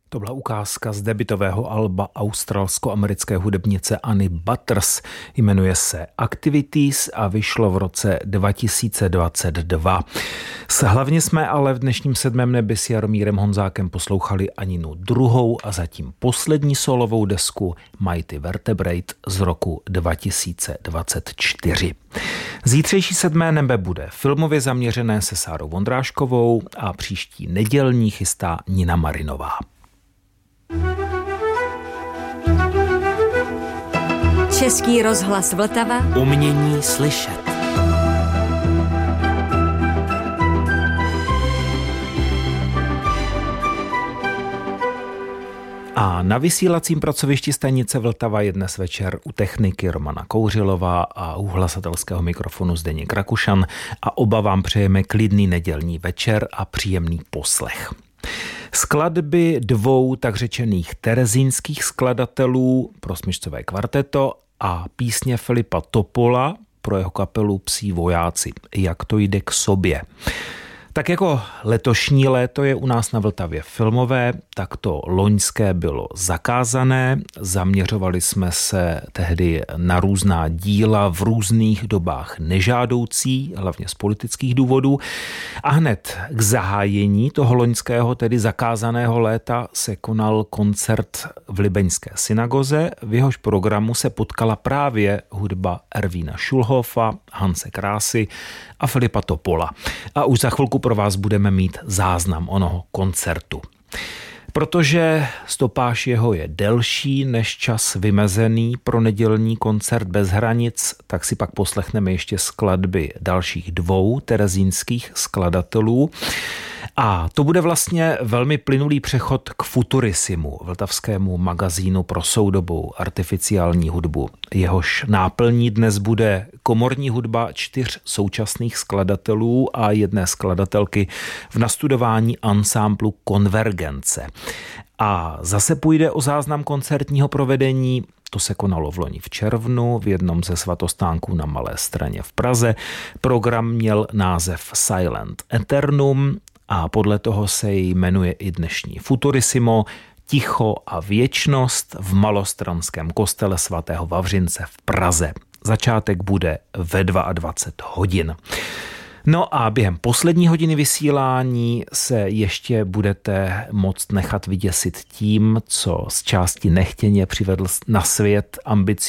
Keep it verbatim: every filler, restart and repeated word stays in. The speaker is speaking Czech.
To byla ukázka z debutového alba australsko-americké hudebnice Annie Butters. Jmenuje se Activities a vyšlo v roce dva tisíce dvacet dva. Hlavně jsme ale v dnešním sedmém nebi s Jaromírem Honzákem poslouchali Aninu druhou a zatím poslední solovou desku Mighty Vertebrate z roku dva tisíce dvacet čtyři. Zítřejší sedmé nebe bude filmově zaměřené se Sárou Vondráškovou a příští nedělní chystá Nina Marinová. Český rozhlas Vltava. Umění slyšet. A na vysílacím pracovišti stanice Vltava je dnes večer u techniky Romana Kouřilová a u hlasatelského mikrofonu Zdeněk Rakušan a oba vám přejeme klidný nedělní večer a příjemný poslech. Skladby dvou tak řečených terezínských skladatelů pro smyčcové kvarteto a písně Filipa Topola pro jeho kapelu Psí vojáci. Jak to jde k sobě. Tak jako letošní léto je u nás na Vltavě filmové, tak to loňské bylo zakázané. Zaměřovali jsme se tehdy na různá díla v různých dobách nežádoucí, hlavně z politických důvodů. A hned k zahájení toho loňského, tedy zakázaného léta, se konal koncert v Libeňské synagoze. V jehož programu se potkala právě hudba Ervína Šulhofa, Hanse Krásy a Filipa Topola. A už za chvilku pro vás budeme mít záznam onoho koncertu. Protože stopáž jeho je delší než čas vymezený pro nedělní koncert bez hranic, tak si pak poslechneme ještě skladby dalších dvou terezínských skladatelů. A to bude vlastně velmi plynulý přechod k Futurisimu, vltavskému magazínu pro soudobou artificiální hudbu. Jehož náplní dnes bude komorní hudba čtyř současných skladatelů a jedné skladatelky v nastudování ansámblu Konvergence. A zase půjde o záznam koncertního provedení. To se konalo v loni v červnu v jednom ze svatostánků na Malé Straně v Praze. Program měl název Silent Eternum a podle toho se jmenuje i dnešní Futurisimo, Ticho a věčnost v malostranském kostele svatého Vavřince v Praze. Začátek bude ve dvacet dva hodin. No a během poslední hodiny vysílání se ještě budete moct nechat vyděsit tím, co z části nechtěně přivedl na svět ambiciózní